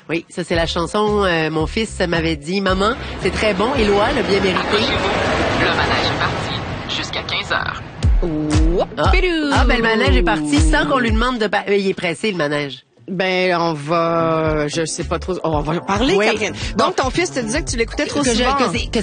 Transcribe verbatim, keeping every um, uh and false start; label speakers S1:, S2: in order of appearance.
S1: Oui, ça c'est la chanson. Euh, mon fils m'avait dit, maman, c'est très bon. Éloi, le bien mérité.
S2: Le manège est parti jusqu'à quinze heures.
S1: Ah, ah ben le manège est parti sans qu'on lui demande de... Pa- il est pressé, le manège.
S3: Ben, on va, je sais pas trop, on va parler,
S1: Oui.
S3: Catherine. Donc, ton fils te disait que tu l'écoutais trop
S1: que, je,
S3: souvent.
S1: que, c'est, que